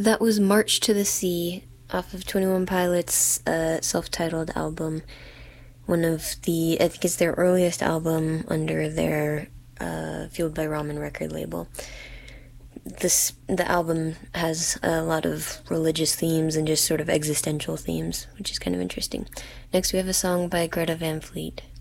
That was March to the Sea off of 21 Pilots' self-titled album. One of the, I think it's their earliest album under their Fueled by Ramen record label. The album has a lot of religious themes and just sort of existential themes, which is kind of interesting. Next we have a song by Greta Van Fleet.